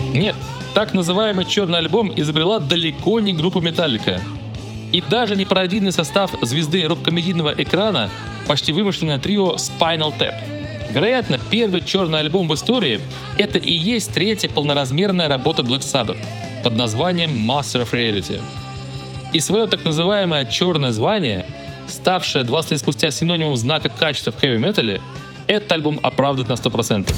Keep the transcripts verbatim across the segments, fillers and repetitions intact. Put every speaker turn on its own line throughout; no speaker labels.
Нет, так называемый черный альбом изобрела далеко не группа Metallica. И даже не пародийный состав звезды рок-комедийного экрана, почти вымышленное трио Spinal Tap. Вероятно, первый черный альбом в истории — это и есть третья полноразмерная работа Black Sabbath под названием Master of Reality. И свое так называемое черное звание, ставшее двадцать лет спустя синонимом знака качества в хэви-метале, этот альбом оправдывает на сто процентов.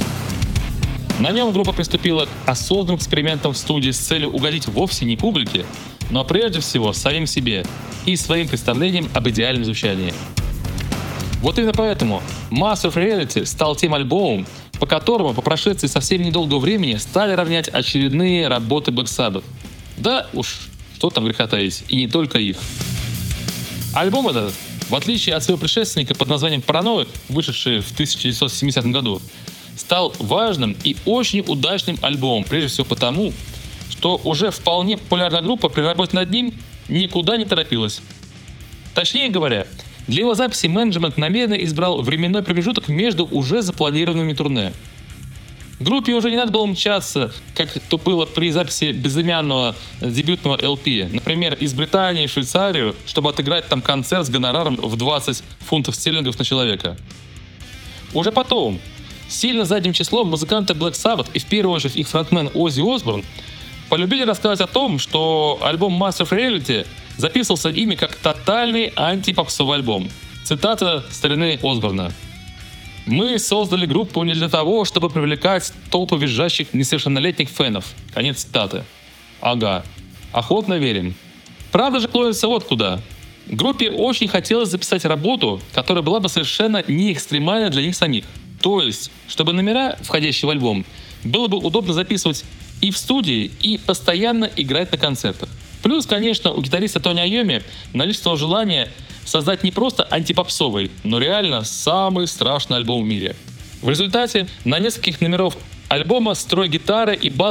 На нем группа приступила к осознанным экспериментам в студии с целью угодить вовсе не публике, но прежде всего самим себе и своим представлением об идеальном звучании. Вот именно поэтому Master of Reality стал тем альбомом, по которому по прошествии совсем недолгого времени стали равнять очередные работы Black Sabbath. Да уж, что там греха таить, и не только их. Альбом этот, в отличие от своего предшественника под названием Paranoid, вышедший в тысяча девятьсот семидесятом году, стал важным и очень удачным альбомом, прежде всего потому, что уже вполне популярная группа при работе над ним никуда не торопилась. Точнее говоря, для его записи менеджмент намеренно избрал временной промежуток между уже запланированными турне. Группе уже не надо было мчаться, как то было при записи безымянного дебютного эл пи, например, из Британии в Швейцарию, чтобы отыграть там концерт с гонораром в двадцать фунтов стерлингов на человека. Уже потом, сильно задним числом, музыканты Black Sabbath и в первую очередь их фронтмен Оззи Осборн полюбили рассказывать о том, что альбом Master of Reality записывался ими как тотальный антипопсовый альбом. Цитата старины Осборна. «Мы создали группу не для того, чтобы привлекать толпы визжащих несовершеннолетних фенов». Конец цитаты. Ага, охотно верим. Правда же клонится вот куда. Группе очень хотелось записать работу, которая была бы совершенно не экстремальна для них самих. То есть, чтобы номера, входящие в альбом, было бы удобно записывать и в студии, и постоянно играть на концертах. Плюс, конечно, у гитариста Тони Айоми наличествовало желание создать не просто антипопсовый, но реально самый страшный альбом в мире. В результате на нескольких номеров альбома строй гитары и бас